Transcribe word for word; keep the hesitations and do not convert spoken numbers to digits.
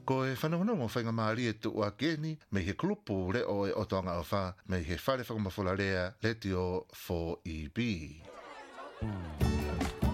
Ko e whanongonongo whainga maari e tu ua keni, me he kulupu le o e otoanga o wha, me he whare whakamawhula lea le tio four E B.